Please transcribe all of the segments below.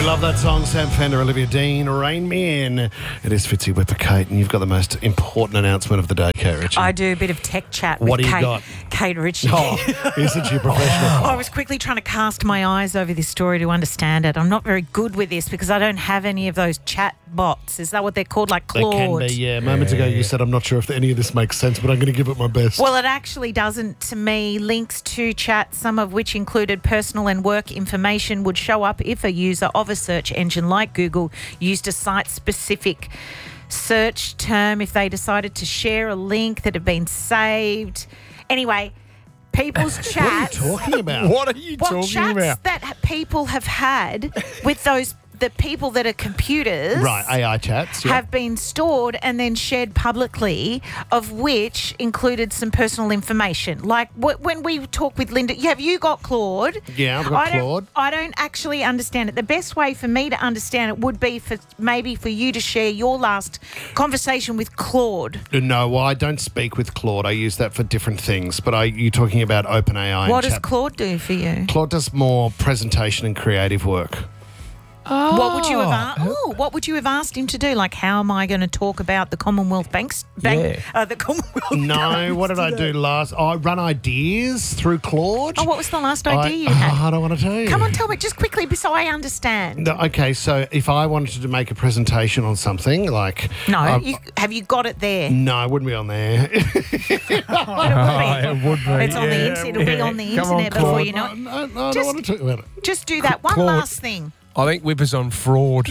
We love that song. Sam Fender, Olivia Dean, Rain Me In. It is Fitzy Whipper, Kate, and you've got the most important announcement of the day, Kate Ritchie. I do a bit of tech chat with What do you got? Kate Ritchie. Oh, isn't she professional? I was quickly trying to cast my eyes over this story to understand it. I'm not very good with this because I don't have any of those chat bots. Is that what they're called, like Claude? They can be, yeah. Moments ago you said, I'm not sure if any of this makes sense, but I'm going to give it my best. Well, it actually doesn't to me. Links to chat, some of which included personal and work information, would show up if a user of a search engine like Google used a site-specific search term, if they decided to share a link that had been saved. Anyway, people's chats... What are you talking about? What are you talking chats about? that people have had with the people that are computers... Right, AI chats. Yeah. have been stored and then shared publicly, of which included some personal information. Like when we talk with Linda, have you got Claude? Yeah, I've got Claude. I don't actually understand it. The best way for me to understand it would be for you to share your last conversation with Claude. No, well, I don't speak with Claude. I use that for different things. But you're talking about OpenAI. What does Claude do for you? Claude does more presentation and creative work. What would you have asked? What would you have asked him to do? Like, how am I going to talk about the Commonwealth Bank? The Commonwealth. No, what did I do last? I run ideas through Claude. Oh, what was the last idea you had? I don't want to tell you. Come on, tell me just quickly so I understand. No, okay, so if I wanted to make a presentation on something, like... have you got it there? No, it wouldn't be on there. It would be. It's on the internet. It'll be on the internet before you know it. No, I don't want to talk about it. Just do that. One Claude. last thing. I think Whipper's on fraud.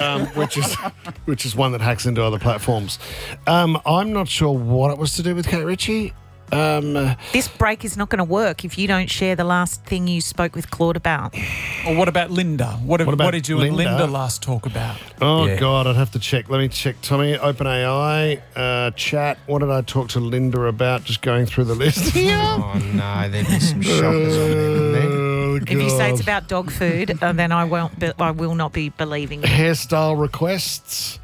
Which is one that hacks into other platforms. I'm not sure what it was to do with Kate Ritchie. This break is not going to work if you don't share the last thing you spoke with Claude about. Or what about Linda? What did you and Linda? Linda last talk about? Oh, Yeah. God, I'd have to check. Let me check, Tommy. OpenAI, chat. What did I talk to Linda about? Just going through the list here. Oh, no, there'd be some shockers on there. If you say it's about dog food, then I will not be believing you. Hairstyle requests.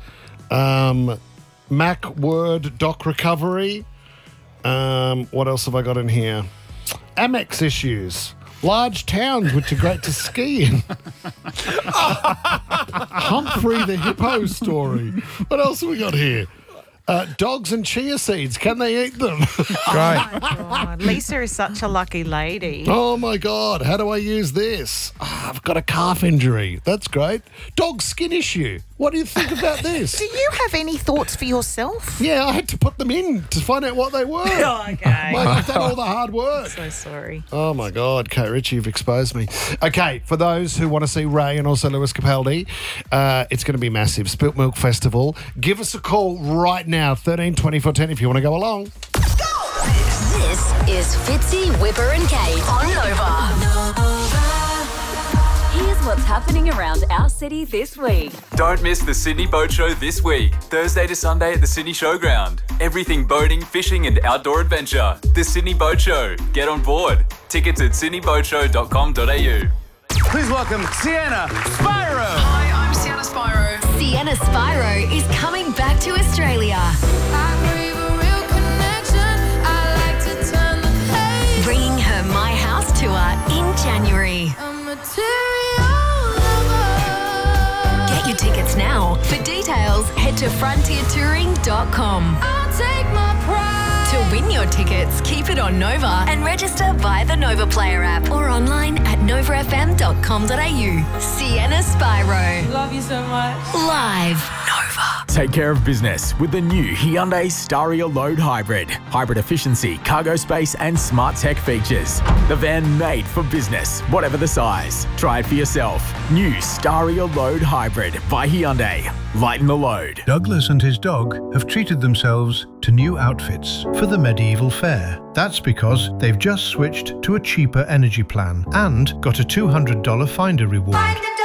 Mac Word doc recovery. What else have I got in here? Amex issues. Large towns which are great to ski in. Humphrey the hippo story. What else have we got here? Dogs and chia seeds. Can they eat them? Great. God, Lisa is such a lucky lady. Oh, my God. How do I use this? I've got a calf injury. That's great. Dog skin issue. What do you think about this? Do you have any thoughts for yourself? Yeah, I had to put them in to find out what they were. Okay. Mate, I've done all the hard work. So sorry. Oh, my God, Kate Ritchie, you've exposed me. Okay, for those who want to see Ray and also Lewis Capaldi, it's going to be massive. Spilt Milk Festival. Give us a call right now, 13 24 10, if you want to go along. This is Fitzy, Whipper and Kate on Nova. Here's what's happening around our city this week. Don't miss the Sydney Boat Show this week, Thursday to Sunday at the Sydney Showground. Everything boating, fishing and outdoor adventure. The Sydney Boat Show. Get on board. Tickets at sydneyboatshow.com.au. Please welcome Sienna Spyro. Hi, I'm Sienna Spyro. Sienna Spyro is coming back to Australia. Bringing her My House tour in January. Get your tickets now. For details, head to frontiertouring.com. To win your tickets, keep it on Nova and register via the Nova Player app or online at novafm.com.au. Sienna Spyro. Love you so much. Live. Nova. Take care of business with the new Hyundai Staria Load Hybrid. Hybrid efficiency, cargo space and smart tech features. The van made for business, whatever the size. Try it for yourself. New Staria Load Hybrid by Hyundai. Lighten the load. Douglas and his dog have treated themselves to new outfits for the medieval fair. That's because they've just switched to a cheaper energy plan and got a $200 Finder reward.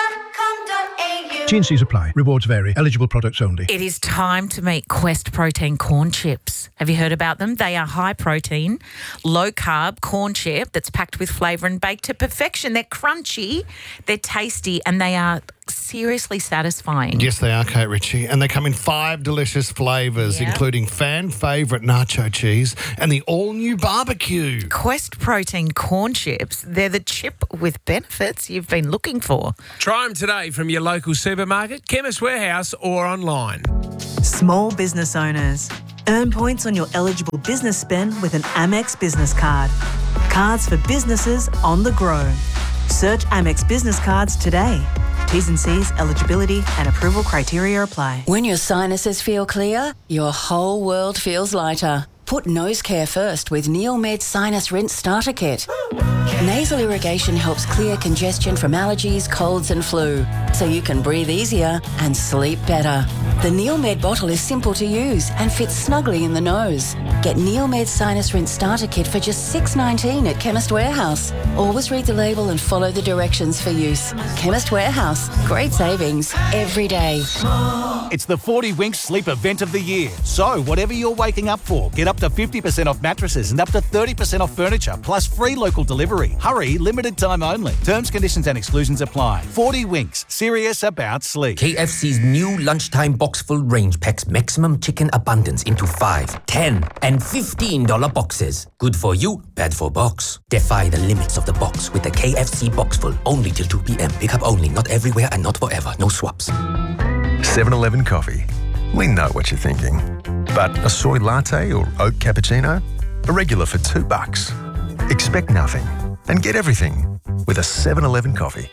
T&Cs apply. Rewards vary. Eligible products only. It is time to meet Quest Protein corn chips. Have you heard about them? They are high protein, low carb corn chip that's packed with flavour and baked to perfection. They're crunchy, they're tasty, and they are seriously satisfying. Yes, they are, Kate Ritchie. And they come in 5 delicious flavours, including fan favourite nacho cheese and the all-new barbecue. Quest Protein corn chips. They're the chip with benefits you've been looking for. Try them today from your local supermarket, Chemist Warehouse or online. Small business owners. Earn points on your eligible business spend with an Amex business card. Cards for businesses on the grow. Search Amex business cards today. T's and C's, eligibility and approval criteria apply. When your sinuses feel clear, your whole world feels lighter. Put nose care first with Neomed Sinus Rinse Starter Kit. Nasal irrigation helps clear congestion from allergies, colds and flu, so you can breathe easier and sleep better. The Neomed bottle is simple to use and fits snugly in the nose. Get Neomed Sinus Rinse Starter Kit for just $6.19 at Chemist Warehouse. Always read the label and follow the directions for use. Chemist Warehouse. Great savings every day. It's the 40 Winks Sleep Event of the Year. So, whatever you're waking up for, get up to 50% off mattresses and up to 30% off furniture, plus free local delivery. Hurry, limited time only. Terms, conditions and exclusions apply. 40 Winks, serious about sleep. KFC's new lunchtime box full range packs maximum chicken abundance into 5, 10 and $15 boxes. Good for you, bad for box. Defy the limits of the box with the KFC box full, only till 2 p.m. Pick up only, not everywhere and not forever. No swaps. 7-Eleven coffee. We know what you're thinking. But a soy latte or oat cappuccino? A regular for $2. Expect nothing and get everything with a 7-Eleven coffee.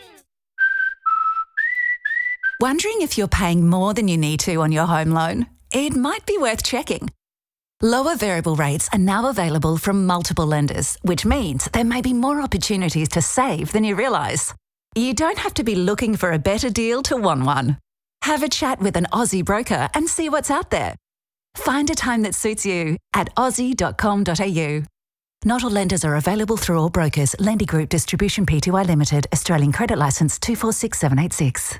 Wondering if you're paying more than you need to on your home loan? It might be worth checking. Lower variable rates are now available from multiple lenders, which means there may be more opportunities to save than you realise. You don't have to be looking for a better deal to want one. Have a chat with an Aussie broker and see what's out there. Find a time that suits you at aussie.com.au. Not all lenders are available through all brokers. Lendy Group Distribution Pty Limited. Australian Credit Licence 246786.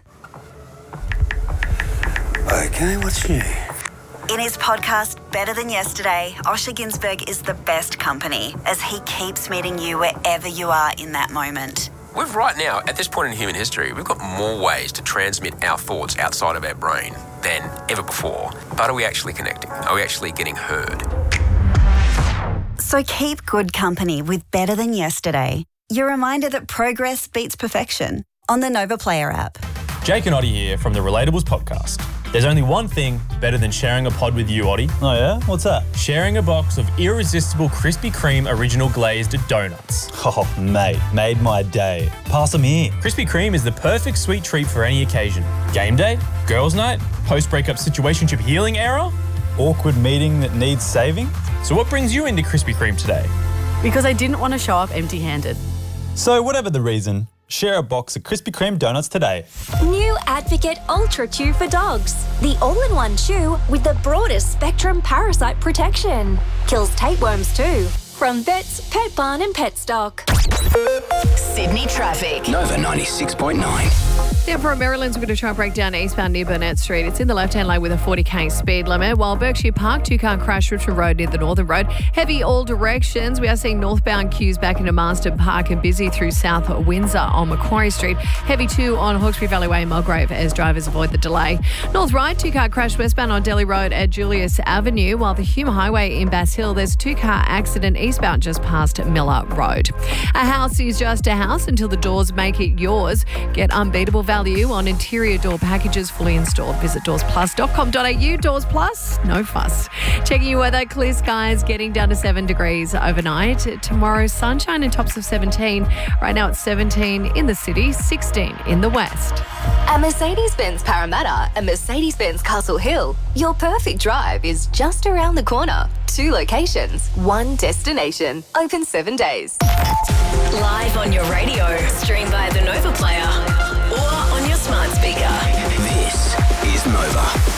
Okay, what's new? In his podcast, Better Than Yesterday, Osher Günsberg is the best company as he keeps meeting you wherever you are in that moment. We've right now, at this point in human history, we've got more ways to transmit our thoughts outside of our brain than ever before. But are we actually connecting? Are we actually getting heard? So keep good company with Better Than Yesterday. Your reminder that progress beats perfection on the Nova Player app. Jake and Oddie here from the Relatables podcast. There's only one thing better than sharing a pod with you, Oddie. Oh yeah? What's that? Sharing a box of irresistible Krispy Kreme original glazed donuts. Oh, mate, made my day. Pass them here. Krispy Kreme is the perfect sweet treat for any occasion. Game day, girls' night, post-breakup situationship healing era, awkward meeting that needs saving. So what brings you into Krispy Kreme today? Because I didn't want to show up empty-handed. So whatever the reason, share a box of Krispy Kreme donuts today. New Advocate Ultra Chew for dogs. The all-in-one chew with the broadest spectrum parasite protection. Kills tapeworms too. From Vets, Pet Barn and Pet Stock. Sydney traffic. Nova 96.9. Yeah, from Maryland's, we're going to try and break down eastbound near Burnett Street. It's in the left-hand lane with a 40k speed limit, while Berkshire Park, two-car crash Richmond Road near the Northern Road. Heavy all directions. We are seeing northbound queues back into Marsden Park and busy through South Windsor on Macquarie Street. Heavy too on Hawkesbury Valley Way and Mulgrave as drivers avoid the delay. North right, two-car crash westbound on Delhi Road at Julius Avenue, while the Hume Highway in Bass Hill, there's a two-car accident eastbound just past Miller Road. A house is just a house until the doors make it yours. Get unbeatable value on interior door packages fully installed. Visit doorsplus.com.au. Doors Plus, no fuss. Checking your weather, clear skies, getting down to 7 degrees overnight. Tomorrow, sunshine and tops of 17. Right now it's 17 in the city, 16 in the west. At Mercedes-Benz Parramatta and Mercedes-Benz Castle Hill, your perfect drive is just around the corner. 2 locations, 1 destination. Open 7 days. Live on your radio, stream via the Nova Player or on your smart speaker. This is Nova.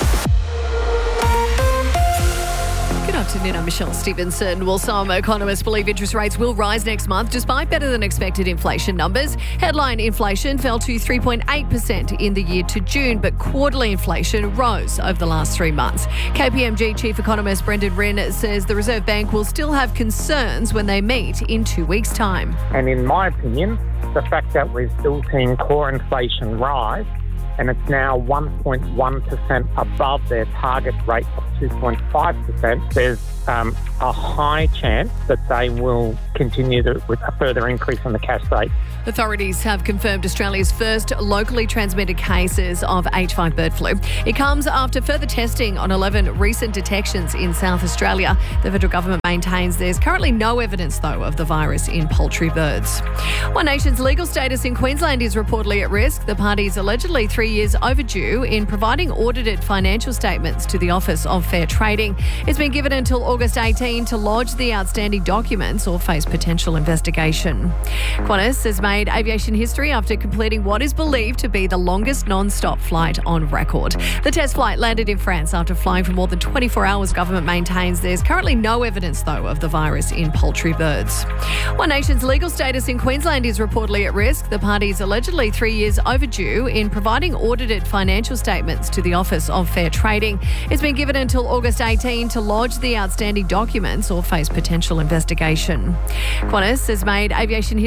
Good afternoon, I'm Michelle Stevenson. Well, some economists believe interest rates will rise next month despite better than expected inflation numbers. Headline inflation fell to 3.8% in the year to June, but quarterly inflation rose over the last 3 months. KPMG Chief Economist Brendan Rinn says the Reserve Bank will still have concerns when they meet in 2 weeks' time. And in my opinion, the fact that we're still seeing core inflation rise and it's now 1.1% above their target rate of 2.5%. There's a high chance that they will continue with a further increase in the cash rate. Authorities have confirmed Australia's first locally transmitted cases of H5 bird flu. It comes after further testing on 11 recent detections in South Australia. The federal government maintains there's currently no evidence, though, of the virus in poultry birds. One Nation's legal status in Queensland is reportedly at risk. The party is allegedly 3 years overdue in providing audited financial statements to the Office of Fair Trading. It's been given until August 18 to lodge the outstanding documents or face potential investigation. Qantas has made aviation history after completing what is believed to be the longest non-stop flight on record. The test flight landed in France after flying for more than 24 hours. Government maintains there's currently no evidence, though, of the virus in poultry birds. One Nation's legal status in Queensland is reportedly at risk. The party is allegedly 3 years overdue in providing audited financial statements to the Office of Fair Trading. It's been given until August 18 to lodge the outstanding documents or face potential investigation. Qantas has made aviation history